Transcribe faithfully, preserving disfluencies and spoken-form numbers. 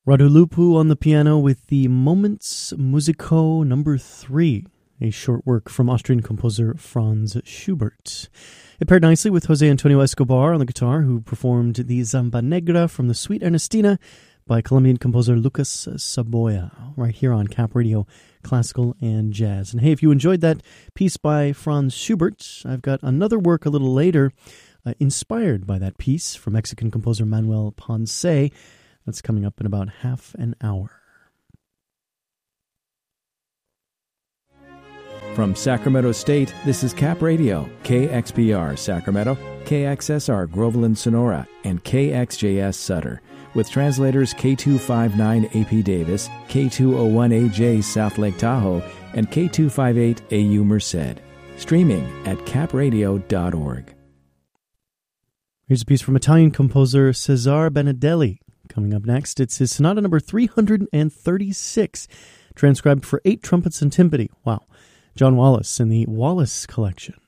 Radulupu on the piano with the Moments Musico number three, a short work from Austrian composer Franz Schubert. It paired nicely with Jose Antonio Escobar on the guitar, who performed the Zamba Negra from the Suite Ernestina by Colombian composer Lucas Saboya, right here on Cap Radio, Classical and Jazz. And hey, if you enjoyed that piece by Franz Schubert, I've got another work a little later uh, inspired by that piece from Mexican composer Manuel Ponce. That's coming up in about half an hour. From Sacramento State, this is Cap Radio, K X P R Sacramento, K X S R Groveland Sonora, and K X J S Sutter, with translators K two fifty-nine A P Davis, K two oh one A J South Lake Tahoe, and K two fifty-eight A U Merced. Streaming at cap radio dot org. Here's a piece from Italian composer Cesare Benedelli. Coming up next, it's his sonata number three hundred thirty-six, transcribed for eight trumpets and timpani. Wow. John Wallace in the Wallace Collection.